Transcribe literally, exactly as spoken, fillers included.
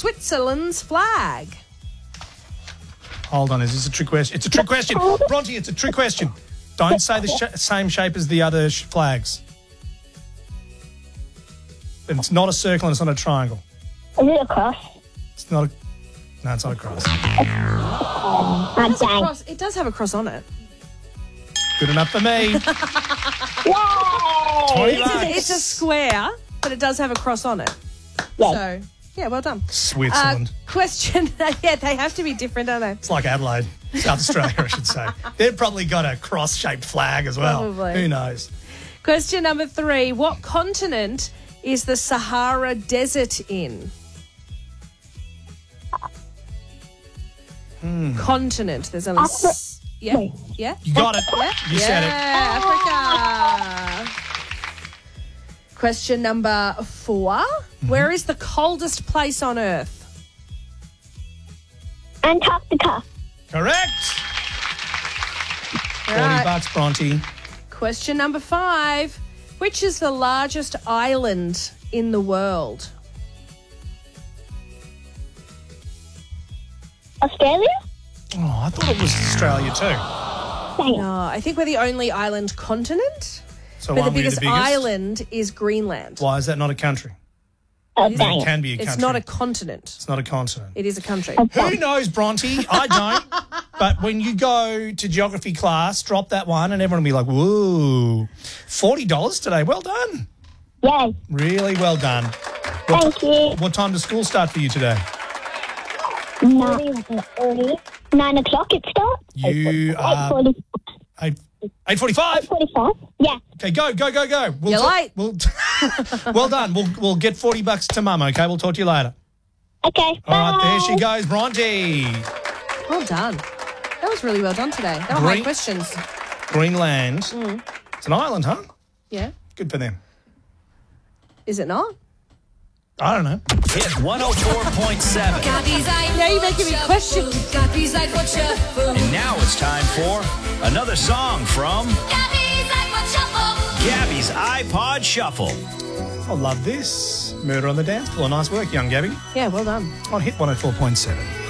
Switzerland's flag? Hold on, is this a trick question? It's a trick question. Bronte, it's a trick question. Don't say the sh- same shape as the other sh- flags. And it's not a circle and it's not a triangle. Is it a cross? It's not a... No, it's not a cross. Oh, It does, have a dang. cross, it does have a cross on it. Good enough for me. Yay! twenty It's a, bucks. it's a square, but it does have a cross on it. Yay. So, yeah, well done. Switzerland. Uh, question. Yeah, they have to be different, don't they? It's like Adelaide, South Australia, I should say. They've probably got a cross-shaped flag as well. Probably. Who knows? Question number three. What continent is the Sahara Desert in? Hmm. Continent. There's only... S- yeah? Yeah? You got it. Yeah? You said it. Yeah, Africa. Question number four. Mm-hmm. Where is the coldest place on Earth? Antarctica. Correct. All forty right. bucks, Bronte. Question number five. Which is the largest island in the world? Australia? Oh, I thought it was Australia too. Dang it. No, I think we're the only island continent. So But the aren't we the biggest, biggest? island is Greenland. Why is that not a country? Oh, It dang it. can be a country. It's not a continent. It's not a continent. It is a country. Who knows, Bronte? I don't. But when you go to geography class, drop that one and everyone will be like, whoa, forty dollars today. Well done. Yay. Really well done. What, Thank you. what time does school start for you today? Nine, nine o'clock it starts? You are eight eight forty-five. forty-five. Yeah. Okay, go, go, go, go. We'll You're ta- late. We'll well done. We'll we'll get forty bucks to Mum. Okay, we'll talk to you later. Okay. All right, bye. there she goes, Bronte. Well done. That was really well done today. That were hard Green- questions. Greenland. Mm. It's an island, huh? Yeah. Good for them. Is it not? I don't know. Hit one oh four point seven. Now you're making me question. And now it's time for another song from Gabby's iPod Shuffle. I love this. Murder on the dance floor. Nice work, young Gabby. Yeah, well done. On Hit one oh four point seven.